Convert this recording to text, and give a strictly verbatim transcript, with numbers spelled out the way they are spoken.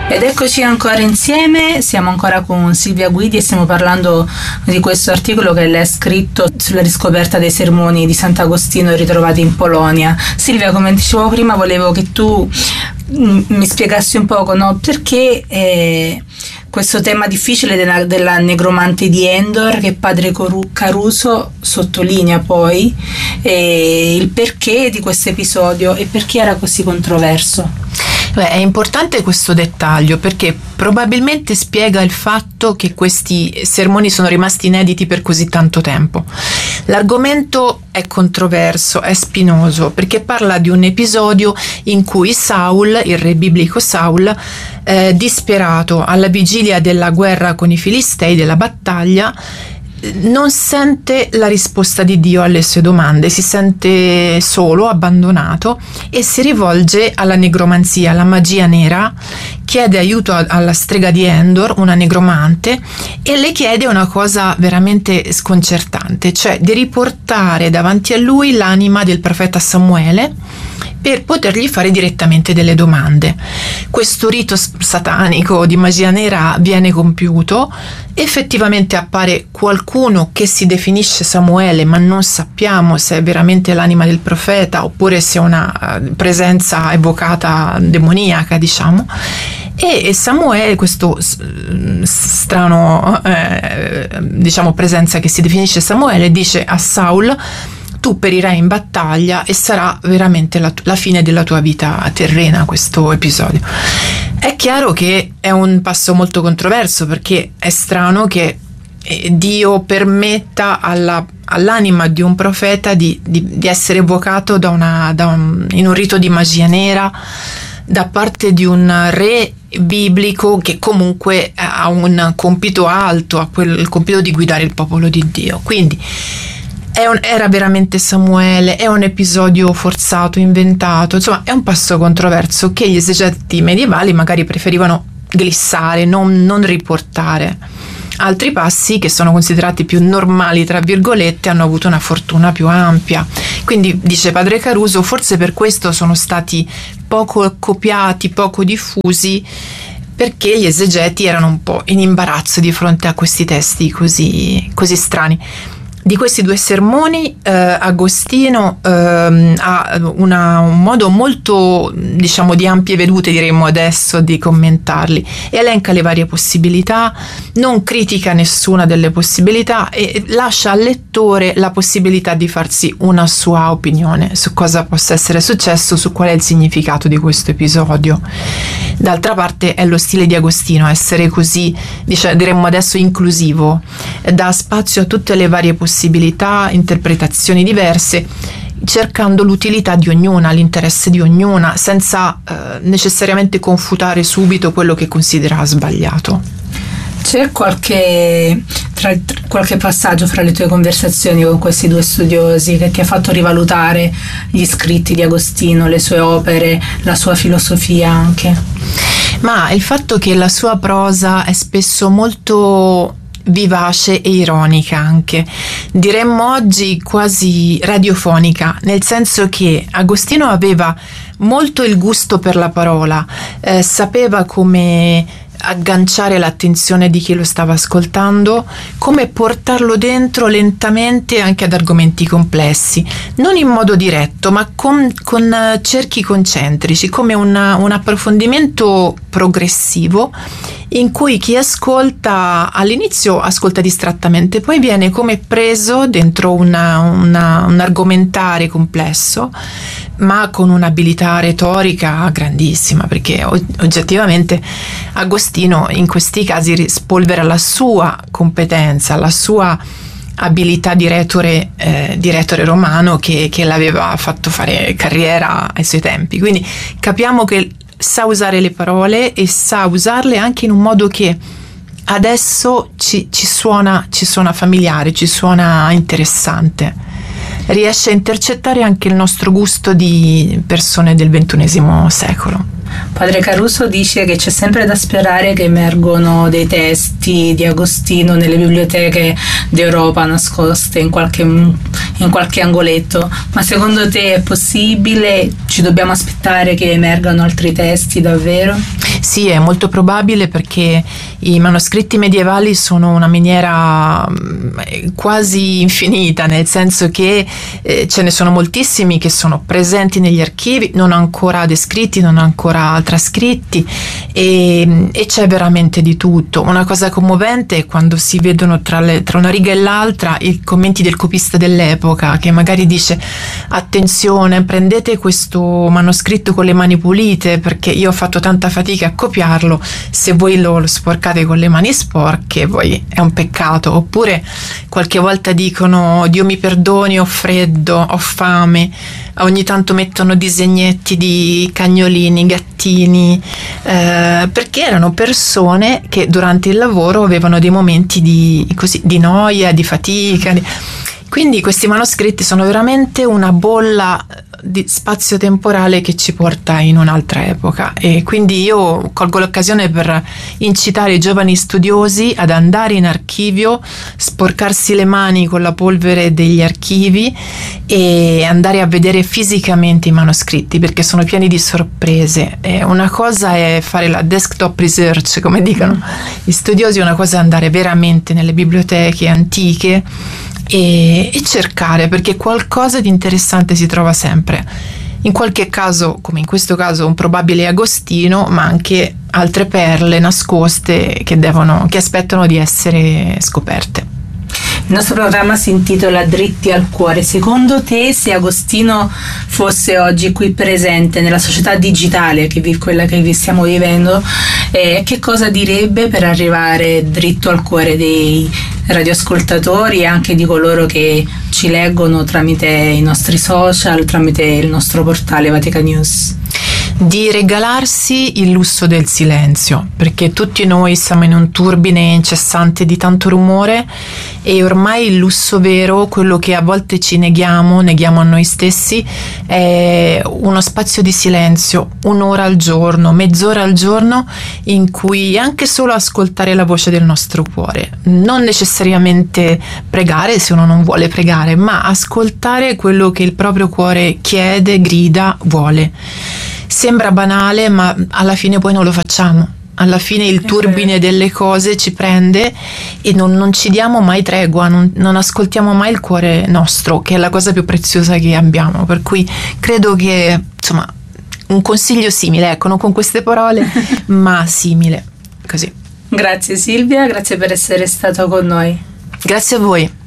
Ed eccoci ancora insieme, siamo ancora con Silvia Guidi e stiamo parlando di questo articolo che lei ha scritto sulla riscoperta dei sermoni di Sant'Agostino ritrovati in Polonia. Silvia, come dicevo prima, volevo che tu m- mi spiegassi un poco, no? Perché eh, questo tema difficile della, della negromante di Endor, che padre Coru- Caruso sottolinea poi, eh, il perché di questo episodio e perché era così controverso. Beh, è importante questo dettaglio perché probabilmente spiega il fatto che questi sermoni sono rimasti inediti per così tanto tempo. L'argomento è controverso, è spinoso, perché parla di un episodio in cui Saul, il re biblico Saul, eh, disperato alla vigilia della guerra con i Filistei, della battaglia, non sente la risposta di Dio alle sue domande, si sente solo, abbandonato e si rivolge alla negromanzia, alla magia nera, chiede aiuto a, alla strega di Endor, una negromante, e le chiede una cosa veramente sconcertante, cioè di riportare davanti a lui l'anima del profeta Samuele per potergli fare direttamente delle domande. Questo rito satanico di magia nera viene compiuto, effettivamente appare qualcuno che si definisce Samuele, ma non sappiamo se è veramente l'anima del profeta oppure se è una presenza evocata demoniaca, diciamo. E Samuele, questo strano eh, diciamo presenza che si definisce Samuele, dice a Saul: tu perirai in battaglia e sarà veramente la, la fine della tua vita terrena questo episodio. È chiaro che è un passo molto controverso, perché è strano che Dio permetta alla, all'anima di un profeta di, di, di essere evocato da una, da un, in un rito di magia nera da parte di un re biblico che comunque ha un compito alto, ha quel il compito di guidare il popolo di Dio. Quindi È un, era veramente Samuele, è un episodio forzato, inventato, insomma è un passo controverso che gli esegeti medievali magari preferivano glissare, non, non riportare. Altri passi che sono considerati più normali, tra virgolette, hanno avuto una fortuna più ampia. Quindi, dice padre Caruso, forse per questo sono stati poco copiati, poco diffusi, perché gli esegeti erano un po' in imbarazzo di fronte a questi testi così, così strani. Di questi due sermoni eh, Agostino eh, ha una, un modo molto, diciamo, di ampie vedute, diremmo adesso, di commentarli. Elenca le varie possibilità, non critica nessuna delle possibilità e lascia al lettore la possibilità di farsi una sua opinione su cosa possa essere successo, su qual è il significato di questo episodio. D'altra parte è lo stile di Agostino essere così, diciamo, diremmo adesso, inclusivo, dà spazio a tutte le varie possibilità possibilità, interpretazioni diverse, cercando l'utilità di ognuna, l'interesse di ognuna, senza eh, necessariamente confutare subito quello che considera sbagliato. C'è qualche, tra, qualche passaggio fra le tue conversazioni con questi due studiosi che ti ha fatto rivalutare gli scritti di Agostino, le sue opere, la sua filosofia anche? Ma il fatto che la sua prosa è spesso molto vivace e ironica, anche diremmo oggi quasi radiofonica, nel senso che Agostino aveva molto il gusto per la parola, eh, sapeva come agganciare l'attenzione di chi lo stava ascoltando, come portarlo dentro lentamente anche ad argomenti complessi, non in modo diretto ma con, con cerchi concentrici, come una, un approfondimento progressivo in cui chi ascolta all'inizio ascolta distrattamente, poi viene come preso dentro una, una, un argomentare complesso, ma con un'abilità retorica grandissima, perché oggettivamente Agostino in questi casi spolvera la sua competenza, la sua abilità di retore, eh, di retore romano che, che l'aveva fatto fare carriera ai suoi tempi. Quindi capiamo che sa usare le parole e sa usarle anche in un modo che adesso ci, ci suona, ci suona familiare, ci suona interessante. Riesce a intercettare anche il nostro gusto di persone del ventunesimo secolo. Padre Caruso dice che c'è sempre da sperare che emergono dei testi di Agostino nelle biblioteche d'Europa nascoste in qualche, in qualche angoletto, ma secondo te è possibile? Ci dobbiamo aspettare che emergano altri testi davvero? Sì, è molto probabile, perché i manoscritti medievali sono una miniera quasi infinita, nel senso che eh, ce ne sono moltissimi che sono presenti negli archivi, non ancora descritti, non ancora trascritti, e, e c'è veramente di tutto. Una cosa commovente è quando si vedono tra, le, tra una riga e l'altra i commenti del copista dell'epoca, che magari dice: attenzione, prendete questo manoscritto con le mani pulite, perché io ho fatto tanta fatica a copiarlo, se voi lo, lo sporcate con le mani sporche poi è un peccato. Oppure qualche volta dicono: Dio mi perdoni, ho freddo, ho fame. Ogni tanto mettono disegnetti di cagnolini, gattini, eh, perché erano persone che durante il lavoro avevano dei momenti di, così, di noia, di fatica. Quindi questi manoscritti sono veramente una bolla di spazio-temporale che ci porta in un'altra epoca, e quindi io colgo l'occasione per incitare i giovani studiosi ad andare in archivio, sporcarsi le mani con la polvere degli archivi e andare a vedere fisicamente i manoscritti, perché sono pieni di sorprese. E una cosa è fare la desktop research, come dicono gli studiosi, una cosa è andare veramente nelle biblioteche antiche e, e cercare, perché qualcosa di interessante si trova sempre. In qualche caso, come in questo caso, un probabile agostino, ma anche altre perle nascoste che devono, che aspettano di essere scoperte. Il nostro programma si intitola Dritti al cuore. Secondo te, se Agostino fosse oggi qui presente nella società digitale, che vi, quella che vi stiamo vivendo, eh, che cosa direbbe per arrivare dritto al cuore dei radioascoltatori e anche di coloro che ci leggono tramite i nostri social, tramite il nostro portale Vatican News? Di regalarsi il lusso del silenzio, perché tutti noi siamo in un turbine incessante di tanto rumore, e ormai il lusso vero, quello che a volte ci neghiamo, neghiamo a noi stessi, è uno spazio di silenzio, un'ora al giorno, mezz'ora al giorno, in cui anche solo ascoltare la voce del nostro cuore, non necessariamente pregare se uno non vuole pregare, ma ascoltare quello che il proprio cuore chiede, grida, vuole. Sembra banale, ma alla fine poi non lo facciamo. Alla fine il turbine delle cose ci prende e non, non ci diamo mai tregua, non, non ascoltiamo mai il cuore nostro, che è la cosa più preziosa che abbiamo. Per cui credo che, insomma, un consiglio simile, ecco, non con queste parole, ma simile, così. Grazie Silvia, grazie per essere stato con noi. Grazie a voi.